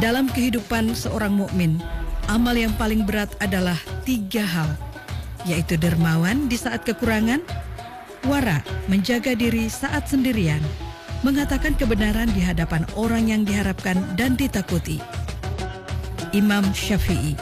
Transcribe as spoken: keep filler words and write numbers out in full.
Dalam kehidupan seorang mukmin, amal yang paling berat adalah tiga hal, yaitu dermawan di saat kekurangan, wara menjaga diri saat sendirian, mengatakan kebenaran di hadapan orang yang diharapkan dan ditakuti. Imam Syafi'i.